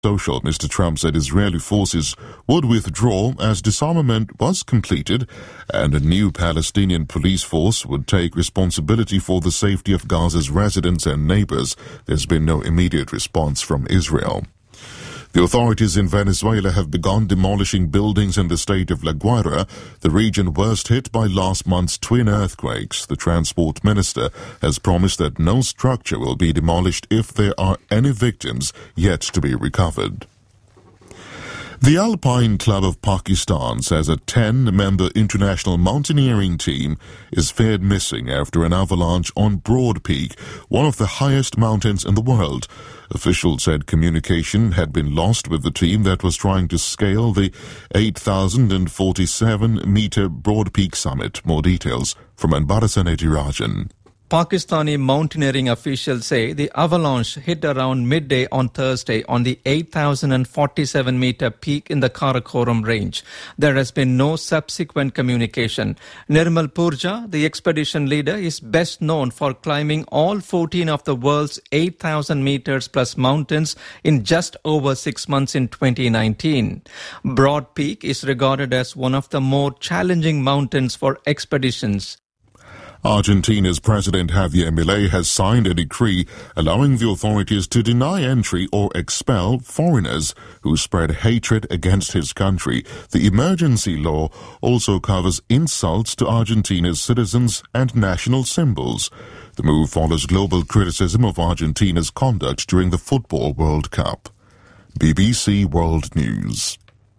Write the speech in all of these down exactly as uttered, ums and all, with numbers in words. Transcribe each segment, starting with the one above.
Social, Mister Trump said Israeli forces would withdraw as disarmament was completed and a new Palestinian police force would take responsibility for the safety of Gaza's residents and neighbors. There's been no immediate response from Israel. The authorities in Venezuela have begun demolishing buildings in the state of La Guaira, the region worst hit by last month's twin earthquakes. The transport minister has promised that no structure will be demolished if there are any victims yet to be recovered. The Alpine Club of Pakistan says a ten-member international mountaineering team is feared missing after an avalanche on Broad Peak, one of the highest mountains in the world. Officials said communication had been lost with the team that was trying to scale the eight thousand forty-seven meter Broad Peak summit. More details from Anbarasan Etirajan. Pakistani mountaineering officials say the avalanche hit around midday on Thursday on the eight thousand forty-seven meter peak in the Karakoram range. There has been no subsequent communication. Nirmal Purja, the expedition leader, is best known for climbing all fourteen of the world's eight thousand meters plus mountains in just over six months in twenty nineteen. Broad Peak is regarded as one of the more challenging mountains for expeditions. Argentina's President Javier Milei has signed a decree allowing the authorities to deny entry or expel foreigners who spread hatred against his country. The emergency law also covers insults to Argentina's citizens and national symbols. The move follows global criticism of Argentina's conduct during the Football World Cup. B B C World News.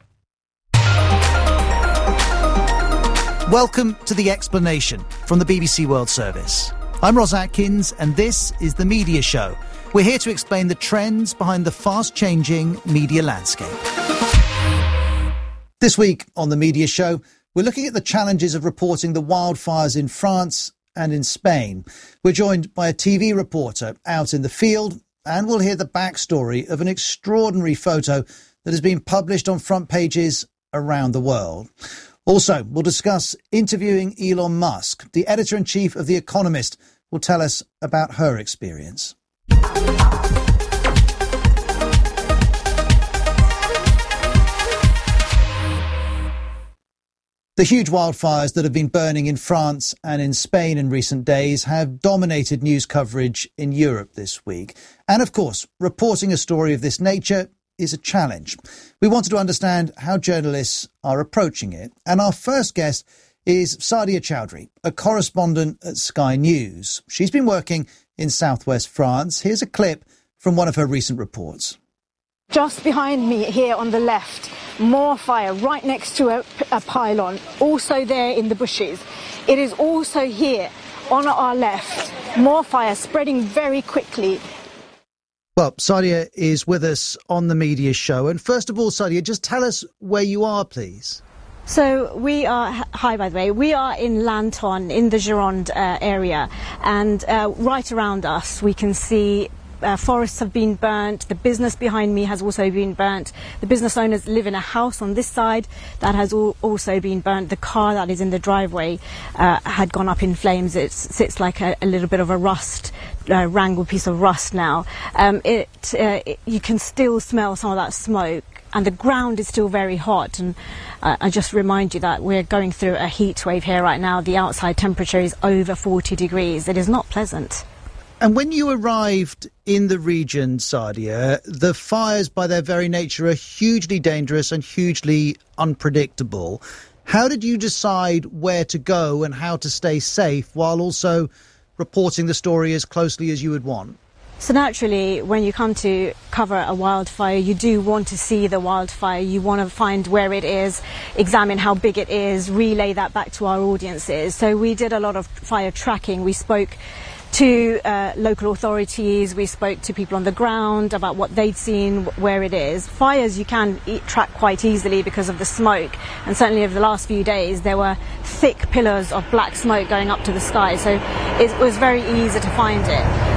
Welcome to The Explanation from the B B C World Service. I'm Ross Atkins and this is The Media Show. We're here to explain the trends behind the fast-changing media landscape. This week on The Media Show, we're looking at the challenges of reporting the wildfires in France and in Spain. We're joined by a T V reporter out in the field, and we'll hear the backstory of an extraordinary photo that has been published on front pages around the world. Also, we'll discuss interviewing Elon Musk. The editor-in-chief of The Economist will tell us about her experience. The huge wildfires that have been burning in France and in Spain in recent days have dominated news coverage in Europe this week. And of course, reporting a story of this nature is a challenge. We wanted to understand how journalists are approaching it. And our first guest is Sadia Chowdhury, a correspondent at Sky News. She's been working in southwest France. Here's a clip from one of her recent reports. Just behind me here on the left, more fire right next to a, a pylon, also there in the bushes. It is also here on our left, more fire spreading very quickly. Well, Sadia is with us on the Media Show. And first of all, Sadia, just tell us where you are, please. So we are, hi by the way, we are in Lanton in the Gironde uh, area, and uh, right around us we can see Uh, forests have been burnt. The business behind me has also been burnt. The business owners live in a house on this side that has all also been burnt. The car that is in the driveway uh, had gone up in flames. It sits like a, a little bit of a rust, uh, wrangled piece of rust now. Um, it, uh, it, you can still smell some of that smoke, and the ground is still very hot. And uh, I just remind you that we're going through a heat wave here right now. The outside temperature is over forty degrees. It is not pleasant. And when you arrived in the region, Sadia, the fires by their very nature are hugely dangerous and hugely unpredictable. How did you decide where to go and how to stay safe while also reporting the story as closely as you would want? So naturally, when you come to cover a wildfire, you do want to see the wildfire. You want to find where it is, examine how big it is, relay that back to our audiences. So we did a lot of fire tracking. We spoke to uh, local authorities, we spoke to people on the ground about what they'd seen, where it is. Fires you can e- track quite easily because of the smoke, and certainly over the last few days there were thick pillars of black smoke going up to the sky, so it was very easy to find it.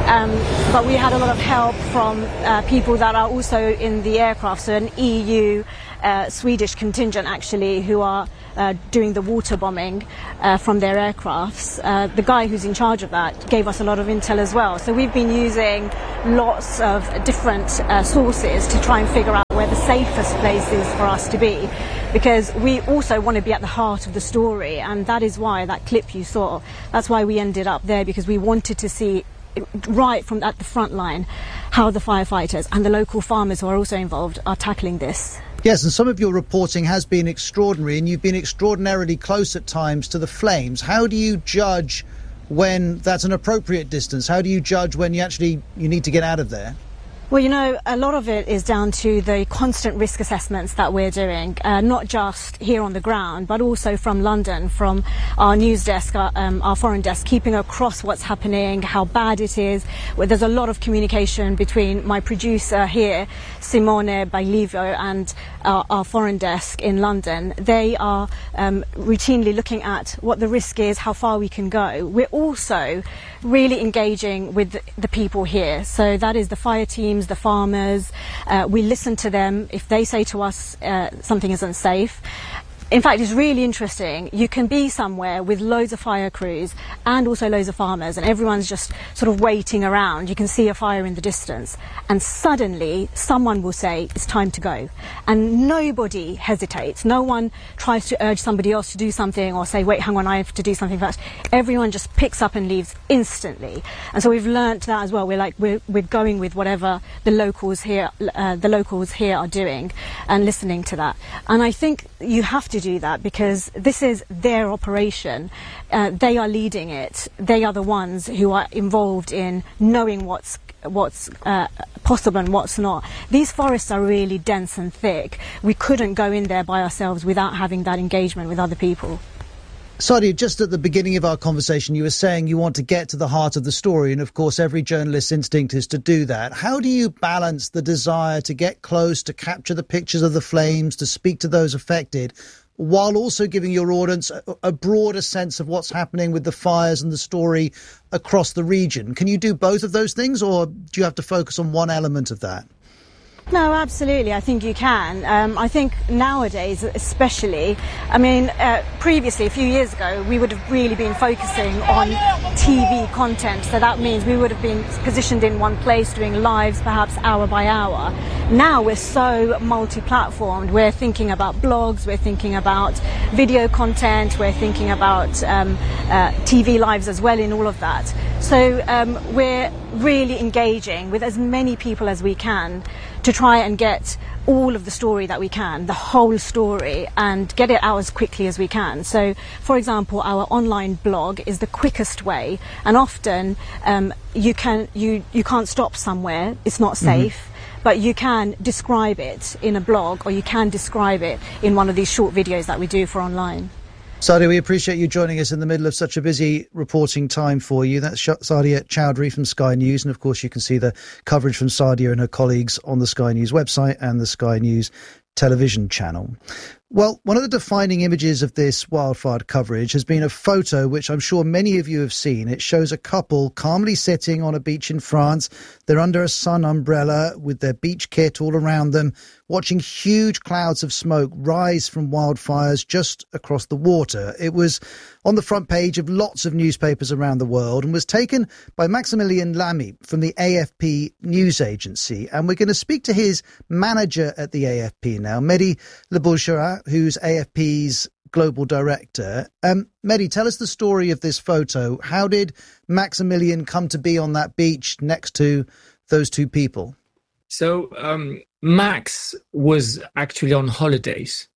Um, but we had a lot of help from uh, people that are also in the aircraft, so an E U uh, Swedish contingent actually, who are uh, doing the water bombing uh, from their aircrafts. Uh, the guy who's in charge of that gave us a lot of intel as well. So we've been using lots of different uh, sources to try and figure out where the safest place is for us to be, because we also want to be at the heart of the story, and that is why that clip you saw, that's why we ended up there, because we wanted to see right from at the front line how the firefighters and the local farmers who are also involved are tackling this. Yes, and some of your reporting has been extraordinary, and you've been extraordinarily close at times to the flames. How do you judge when that's an appropriate distance? How do you judge when you actually you need to get out of there? Well, you know, a lot of it is down to the constant risk assessments that we're doing, uh, not just here on the ground, but also from London, from our news desk, our, um, our foreign desk, keeping across what's happening, how bad it is. Well, there's a lot of communication between my producer here, Simone Bailivio, and our, our foreign desk in London. They are um, routinely looking at what the risk is, how far we can go. We're also really engaging with the people here. So that is the fire teams, the farmers. Uh, we listen to them if they say to us uh, something isn't safe. In fact, it's really interesting. You can be somewhere with loads of fire crews and also loads of farmers, and everyone's just sort of waiting around. You can see a fire in the distance, and suddenly someone will say, it's time to go. And nobody hesitates. No one tries to urge somebody else to do something or say, wait, hang on, I have to do something first. Everyone just picks up and leaves instantly. And so we've learnt that as well. We're like, we're, we're going with whatever the locals here, uh, the locals here are doing, and listening to that. And I think you have to do that, because this is their operation. Uh, they are leading it. They are the ones who are involved in knowing what's what's uh, possible and what's not. These forests are really dense and thick. We couldn't go in there by ourselves without having that engagement with other people. Sadia, just at the beginning of our conversation, you were saying you want to get to the heart of the story, and of course every journalist's instinct is to do that. How do you balance the desire to get close, to capture the pictures of the flames, to speak to those affected, while also giving your audience a, a broader sense of what's happening with the fires and the story across the region? Can you do both of those things, or do you have to focus on one element of that? No, absolutely. I think you can. Um, I think nowadays, especially, I mean, uh, previously, a few years ago, we would have really been focusing on T V content. So that means we would have been positioned in one place, doing lives, perhaps hour by hour. Now we're so multi-platformed. We're thinking about blogs, we're thinking about video content, we're thinking about um, uh, T V lives as well in all of that. So um, we're really engaging with as many people as we can to try and get all of the story that we can, the whole story, and get it out as quickly as we can. So, for example, our online blog is the quickest way, and often um, you can you you can't stop somewhere, it's not safe. Mm-hmm. But you can describe it in a blog, or you can describe it in one of these short videos that we do for online. Sadia, we appreciate you joining us in the middle of such a busy reporting time for you. That's Sadia Chowdhury from Sky News. And of course, you can see the coverage from Sadia and her colleagues on the Sky News website and the Sky News television channel. Well, one of the defining images of this wildfire coverage has been a photo which I'm sure many of you have seen. It shows a couple calmly sitting on a beach in France. They're under a sun umbrella with their beach kit all around them, watching huge clouds of smoke rise from wildfires just across the water. It was on the front page of lots of newspapers around the world and was taken by Maximilien Lamy from the A F P news agency. And we're going to speak to his manager at the A F P now, Mehdi Leboucherat, who's A F P's global director. Um, Mehdi, tell us the story of this photo. How did Maximilien come to be on that beach next to those two people? So um, Max was actually on holidays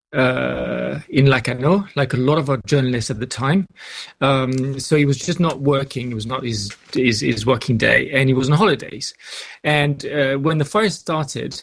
uh, in Lacanau, like a lot of our journalists at the time. Um, so he was just not working. It was not his, his, his working day, and he was on holidays. And uh, when the fire started,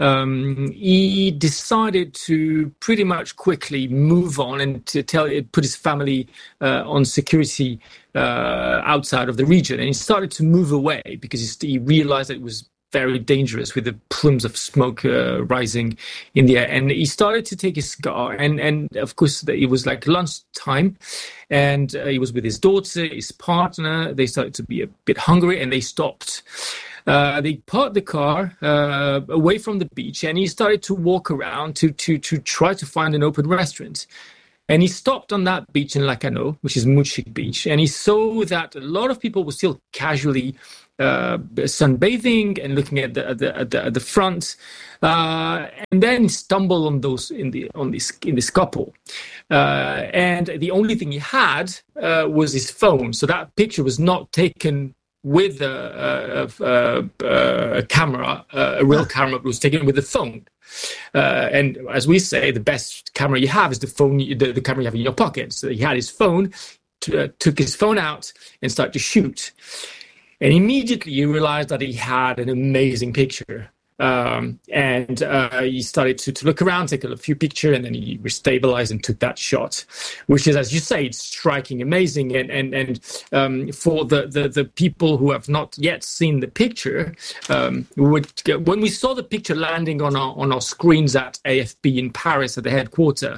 Um, he decided to pretty much quickly move on and to tell put his family uh, on security uh, outside of the region, and he started to move away because he, he realized that it was very dangerous with the plumes of smoke uh, rising in the air. And he started to take his car, and, and of course it was like lunchtime, and uh, he was with his daughter, his partner. They started to be a bit hungry, and they stopped. Uh, they parked the car uh, away from the beach, and he started to walk around to to to try to find an open restaurant. And he stopped on that beach in Lacanau, which is Moutchik Beach, and he saw that a lot of people were still casually uh, sunbathing and looking at the at the, at the, at the front, uh, and then he stumbled on those in the on this in this couple, uh, and the only thing he had uh, was his phone. So that picture was not taken with a, a, a, a camera, a real camera, but was taken with a phone. Uh, and as we say, the best camera you have is the phone, the, the camera you have in your pocket. So he had his phone, t- uh, took his phone out and started to shoot. And immediately he realized that he had an amazing picture. Um, and uh, he started to, to look around, take a few pictures, and then he restabilized and took that shot, which is, as you say, it's striking, amazing. And and and um, for the, the, the people who have not yet seen the picture, um, we would, when we saw the picture landing on our on our screens at A F P in Paris at the headquarters,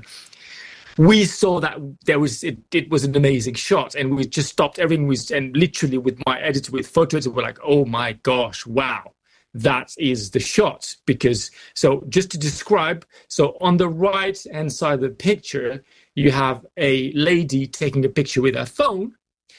we saw that there was it, it was an amazing shot, and we just stopped everything. We, and literally with my editor, with photo editor, we're like, oh my gosh, wow. That is the shot. Because, so just to describe, so on the right hand side of the picture, you have a lady taking a picture with her phone.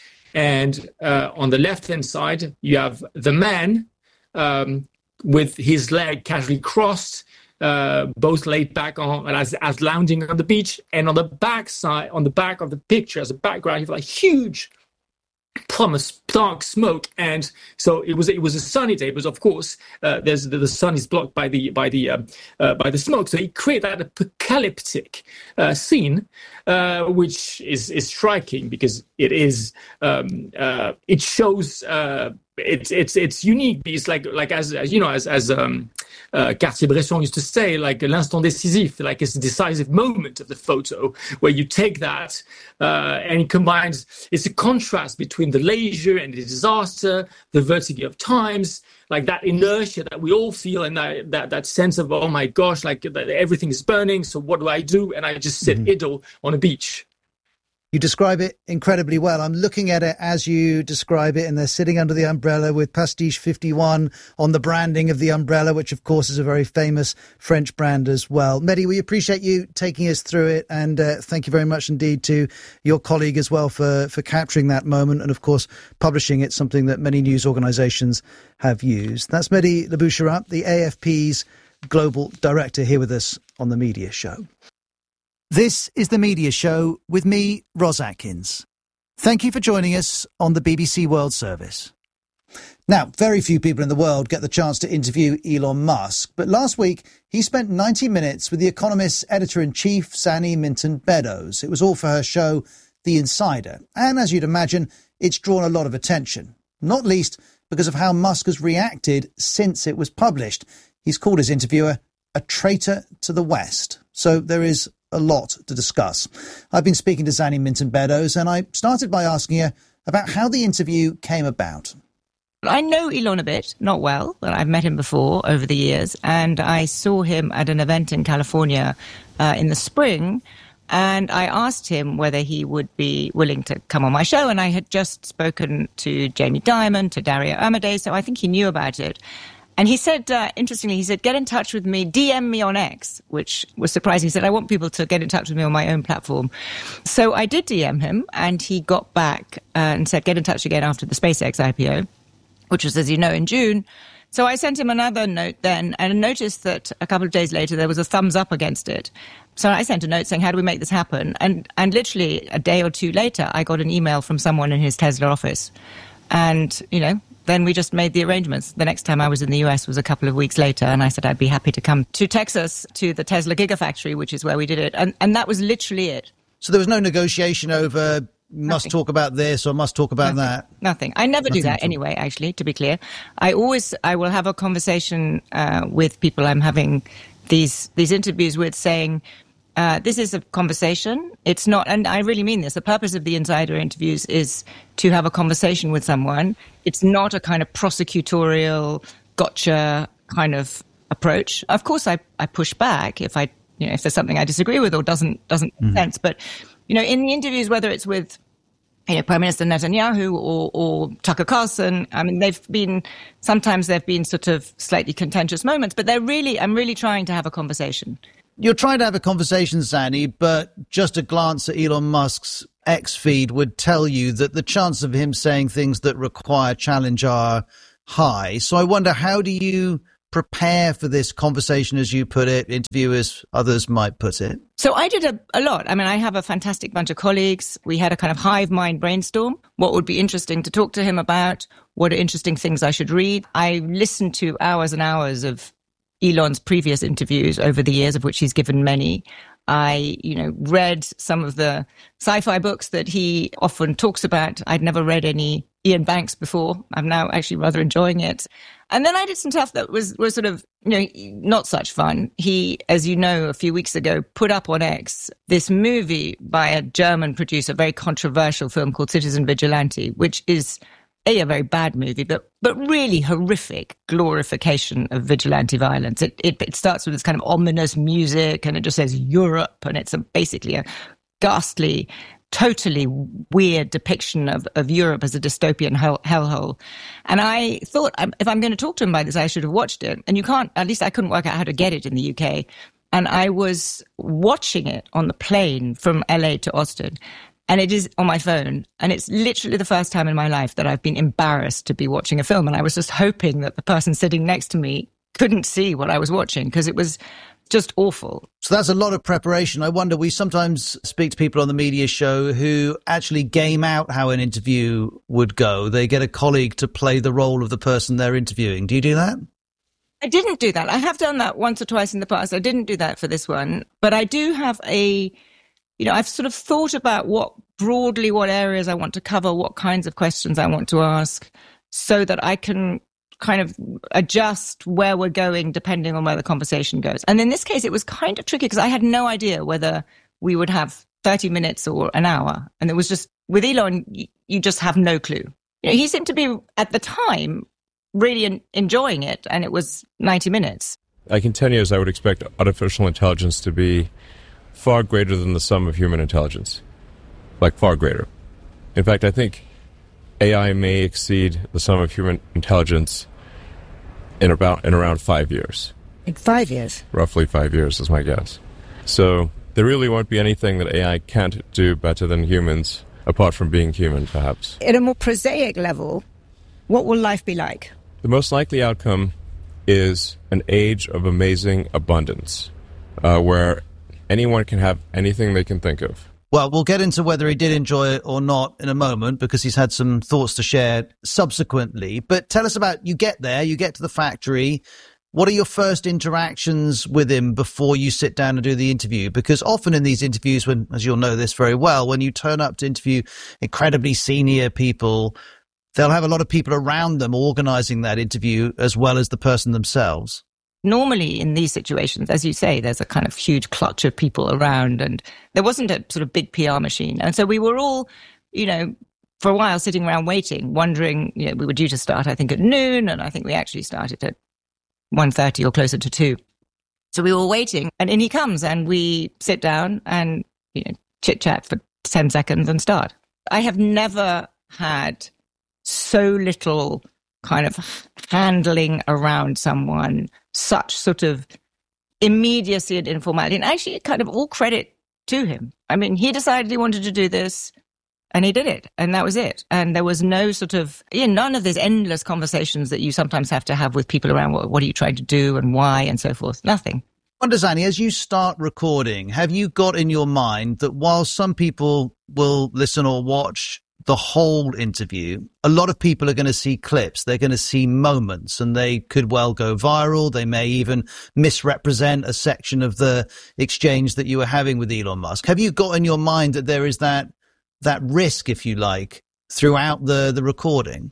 And uh, on the left hand side, you have the man um, with his leg casually crossed, uh, both laid back on as, as lounging on the beach. And on the back side, on the back of the picture, as a background, you have a huge plum of dark smoke, and so it was it was a sunny day, but of course uh, there's the, the sun is blocked by the by the uh, uh, by the smoke, so he created that apocalyptic uh, scene, uh, which is is striking because it is um, uh, it shows uh, it's it's it's unique. It's like like as, as you know as as um, uh, Cartier-Bresson used to say, like l'instant décisif, like it's a decisive moment of the photo where you take that uh, and it combines. It's a contrast between the leisure and the disaster, the vertigo of times, like that inertia that we all feel, and that that, that sense of, oh my gosh, like everything is burning. So what do I do? And I just sit mm-hmm. idle on a beach. You describe it incredibly well. I'm looking at it as you describe it, and they're sitting under the umbrella with Pastiche fifty-one on the branding of the umbrella, which, of course, is a very famous French brand as well. Mehdi, we appreciate you taking us through it, and uh, thank you very much indeed to your colleague as well for, for capturing that moment and, of course, publishing it, something that many news organisations have used. That's Mehdi Laboucherat, the A F P's Global Director, here with us on The Media Show. This is The Media Show with me, Ros Atkins. Thank you for joining us on the B B C World Service. Now, very few people in the world get the chance to interview Elon Musk, but last week he spent ninety minutes with The Economist's editor-in-chief, Zanny Minton-Beddoes. It was all for her show, The Insider. And as you'd imagine, it's drawn a lot of attention, not least because of how Musk has reacted since it was published. He's called his interviewer a traitor to the West. So there is a lot to discuss. I've been speaking to Zanny Minton-Beddoes, and I started by asking her about how the interview came about. I know Elon a bit, not well, but I've met him before over the years, and I saw him at an event in California uh, in the spring, and I asked him whether he would be willing to come on my show, and I had just spoken to Jamie Dimon, to Dario Amodei, so I think he knew about it. And he said, uh, interestingly, he said, get in touch with me, D M me on X, which was surprising. He said, I want people to get in touch with me on my own platform. So I did D M him, and he got back uh, and said, get in touch again after the SpaceX I P O, which was, as you know, in June. So I sent him another note then, and noticed that a couple of days later there was a thumbs up against it. So I sent a note saying, how do we make this happen? And, and literally a day or two later, I got an email from someone in his Tesla office. And, you know, then we just made the arrangements. The next time I was in the U S was a couple of weeks later, and I said I'd be happy to come to Texas to the Tesla Gigafactory, which is where we did it. And, and that was literally it. So there was no negotiation over must Nothing. talk about this or must talk about Nothing. that? Nothing. I never Nothing do that anyway, actually, to be clear. I always, I will have a conversation uh, with people I'm having these these interviews with saying, Uh, this is a conversation. It's not, and I really mean this, the purpose of the Insider interviews is to have a conversation with someone. It's not a kind of prosecutorial gotcha kind of approach. Of course, I, I push back if I, you know, if there's something I disagree with or doesn't doesn't make mm-hmm. sense. But, you know, in the interviews, whether it's with, you know, Prime Minister Netanyahu or, or Tucker Carlson, I mean, they've been, sometimes they've been sort of slightly contentious moments, but they're really, I'm really trying to have a conversation. You're trying to have a conversation, Zanny, but just a glance at Elon Musk's X feed would tell you that the chance of him saying things that require challenge are high. So I wonder, how do you prepare for this conversation, as you put it, interview as others might put it? So I did a, a lot. I mean, I have a fantastic bunch of colleagues. We had a kind of hive mind brainstorm. What would be interesting to talk to him about? What are interesting things I should read? I listened to hours and hours of Elon's previous interviews over the years, of which he's given many. I, you know, read some of the sci-fi books that he often talks about. I'd never read any Ian Banks before. I'm now actually rather enjoying it. And then I did some stuff that was, was sort of, you know, not such fun. He, as you know, a few weeks ago, put up on X this movie by a German producer, a very controversial film called Citizen Vigilante, which is A, a very bad movie, but but really horrific glorification of vigilante violence. It, it it starts with this kind of ominous music, and it just says Europe, and it's a, basically a ghastly, totally weird depiction of, of Europe as a dystopian hell, hellhole. And I thought, if I'm going to talk to him about this, I should have watched it. And you can't, at least I couldn't work out how to get it in the U K. And I was watching it on the plane from L A to Austin. And it is on my phone. And it's literally the first time in my life that I've been embarrassed to be watching a film. And I was just hoping that the person sitting next to me couldn't see what I was watching, because it was just awful. So that's a lot of preparation. I wonder, we sometimes speak to people on the media show who actually game out how an interview would go. They get a colleague to play the role of the person they're interviewing. Do you do that? I didn't do that. I have done that once or twice in the past. I didn't do that for this one. But I do have a... You know, I've sort of thought about what broadly what areas I want to cover, what kinds of questions I want to ask, so that I can kind of adjust where we're going depending on where the conversation goes. And in this case, it was kind of tricky because I had no idea whether we would have thirty minutes or an hour. And it was just, with Elon, you just have no clue. You know, he seemed to be, at the time, really enjoying it, and it was ninety minutes. I can tell you, as I would expect artificial intelligence to be far greater than the sum of human intelligence. Like, far greater. In fact, I think A I may exceed the sum of human intelligence in about in around five years. In five years? Roughly five years is my guess. So there really won't be anything that A I can't do better than humans, apart from being human, perhaps. At a more prosaic level, what will life be like? The most likely outcome is an age of amazing abundance, uh, where anyone can have anything they can think of. Well, we'll get into whether he did enjoy it or not in a moment, because he's had some thoughts to share subsequently. But tell us about, you get there, you get to the factory. What are your first interactions with him before you sit down and do the interview? Because often in these interviews, when, as you'll know this very well, when you turn up to interview incredibly senior people, they'll have a lot of people around them organizing that interview as well as the person themselves. Normally in these situations, as you say, there's a kind of huge clutch of people around, and there wasn't a sort of big P R machine. And so we were all, you know, for a while sitting around waiting, wondering, you know, we were due to start, I think, at noon, and I think we actually started at one thirty or closer to two. So we were waiting, and in he comes, and we sit down and, you know, chit-chat for ten seconds and start. I have never had so little kind of handling around someone, such sort of immediacy and informality. And actually, kind of all credit to him. I mean, he decided he wanted to do this, and he did it, and that was it. And there was no sort of, yeah, none of these endless conversations that you sometimes have to have with people around, what, what are you trying to do and why and so forth. Nothing. I wonder, Zanny, as you start recording, have you got in your mind that while some people will listen or watch the whole interview, a lot of people are going to see clips, they're going to see moments, and they could well go viral. They may even misrepresent a section of the exchange that you were having with Elon Musk. Have you got in your mind that there is that that risk, if you like, throughout the, the recording?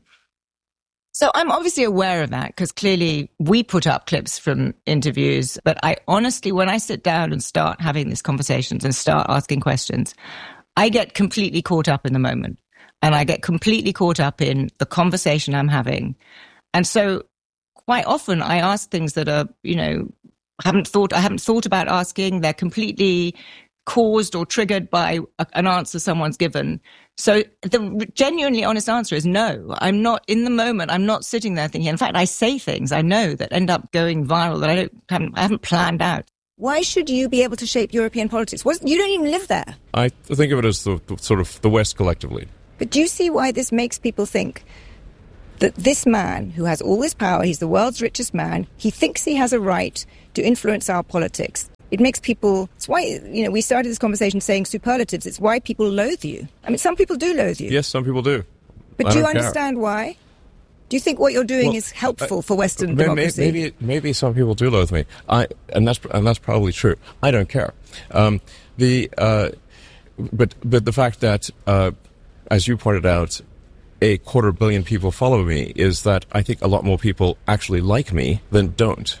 So I'm obviously aware of that, because clearly we put up clips from interviews. But I honestly, when I sit down and start having these conversations and start asking questions, I get completely caught up in the moment. And I get completely caught up in the conversation I'm having. And so quite often I ask things that are, you know, haven't thought, I haven't thought about asking. They're completely caused or triggered by a, an answer someone's given. So the genuinely honest answer is no. I'm not, in the moment, I'm not sitting there thinking. In fact, I say things I know that end up going viral that I don't haven't, I haven't planned out. Why should you be able to shape European politics? You don't even live there. I think of it as the, the sort of the West collectively. But do you see why this makes people think that this man who has all this power, he's the world's richest man, he thinks he has a right to influence our politics? It makes people, it's why, you know, we started this conversation saying superlatives. It's why people loathe you. I mean, some people do loathe you. Yes, some people do. But I do you don't care. understand why? Do you think what you're doing well, is helpful uh, for Western maybe, democracy? Maybe, maybe some people do loathe me. I, and that's, and that's probably true. I don't care. Um, the, uh, but, but the fact that, uh, as you pointed out, a quarter billion people follow me is that I think a lot more people actually like me than don't.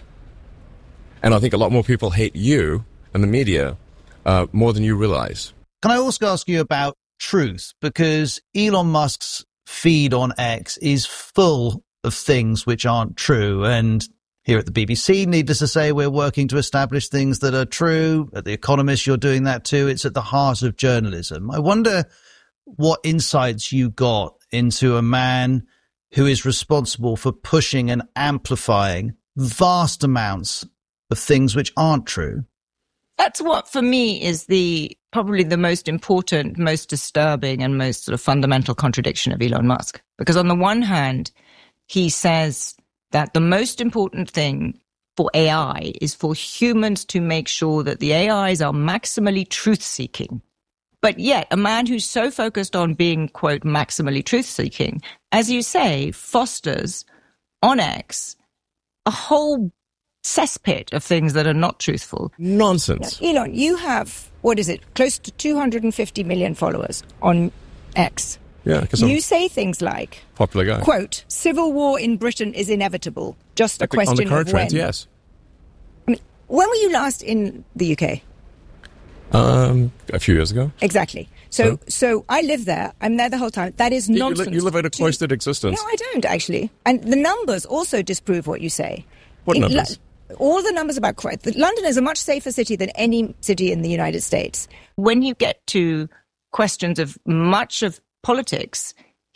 And I think a lot more people hate you and the media uh, more than you realize. Can I also ask you about truth? Because Elon Musk's feed on X is full of things which aren't true. And here at the B B C, needless to say, we're working to establish things that are true. At The Economist, you're doing that too. It's at the heart of journalism. I wonder what insights you got into a man who is responsible for pushing and amplifying vast amounts of things which aren't true. That's what, for me, is the probably the most important, most disturbing and most sort of fundamental contradiction of Elon Musk. Because on the one hand, he says that the most important thing for A I is for humans to make sure that the A Is are maximally truth-seeking. But yet, a man who's so focused on being, quote, maximally truth-seeking, as you say, fosters on X a whole cesspit of things that are not truthful. Nonsense. Now, Elon, you have, what is it, close to two hundred fifty million followers on X. Yeah, because you say things like, popular guy. Quote, civil war in Britain is inevitable. Just a Like the- question on the current of when. trends, yes. I mean, when were you last in the U K? Um, a few years ago. Exactly. So, So? so I live there. I'm there the whole time. That is You- nonsense. You, li- you live in a to- cloistered existence. No, I don't, actually. And the numbers also disprove what you say. What In- numbers? Lo- all the numbers about crime. London is a much safer city than any city in the United States. When you get to questions of much of politics,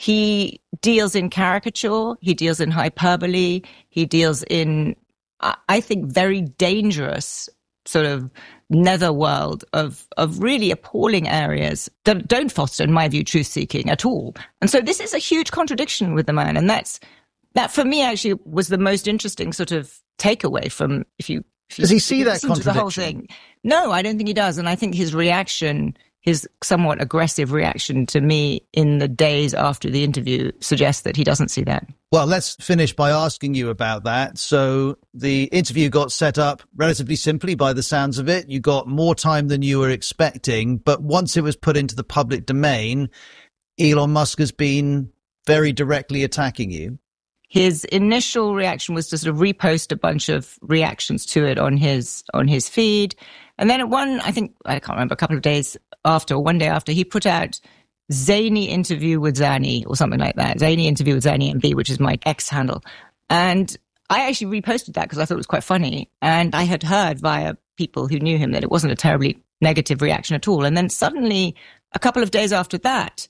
he deals in caricature, he deals in hyperbole, he deals in, I I think, very dangerous sort of netherworld of, of really appalling areas that don't foster, in my view, truth-seeking at all. And so this is a huge contradiction with the man. And that's, that for me actually was the most interesting sort of takeaway from, if you, if you Does he see if you that listen to the whole contradiction? thing. No, I don't think he does. And I think his reaction, his somewhat aggressive reaction to me in the days after the interview suggests that he doesn't see that. Well, let's finish by asking you about that. So the interview got set up relatively simply by the sounds of it. You got more time than you were expecting. But once it was put into the public domain, Elon Musk has been very directly attacking you. His initial reaction was to sort of repost a bunch of reactions to it on his on his feed. And then at one, I think, I can't remember, a couple of days after, or one day after, he put out zany interview with Zanny or something like that. Zany interview with Zanny M B, which is my X handle. And I actually reposted that because I thought it was quite funny. And I had heard via people who knew him that it wasn't a terribly negative reaction at all. And then suddenly, a couple of days after that,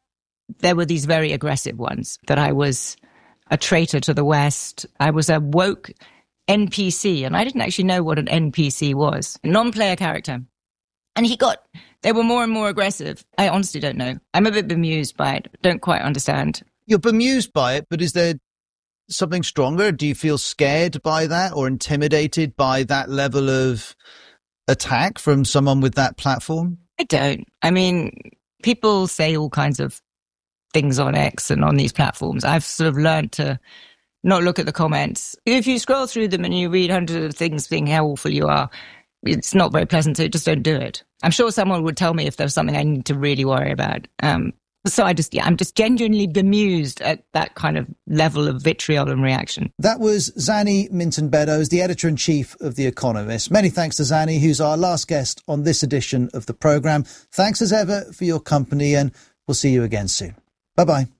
there were these very aggressive ones that I was a traitor to the West. I was a woke N P C, and I didn't actually know what an N P C was. A non-player character. And he got, they were more and more aggressive. I honestly don't know. I'm a bit bemused by it. Don't quite understand. You're bemused by it, but is there something stronger? Do you feel scared by that or intimidated by that level of attack from someone with that platform? I don't. I mean, people say all kinds of things on X and on these platforms. I've sort of learned to not look at the comments. If you scroll through them and you read hundreds of things saying how awful you are, it's not very pleasant, so just don't do it. I'm sure someone would tell me if there's something I need to really worry about. Um, so I just, yeah, I'm just genuinely bemused at that kind of level of vitriol and reaction. That was Zanny Minton-Beddoes, the editor-in-chief of The Economist. Many thanks to Zanny, who's our last guest on this edition of the programme. Thanks as ever for your company, and we'll see you again soon. Bye-bye.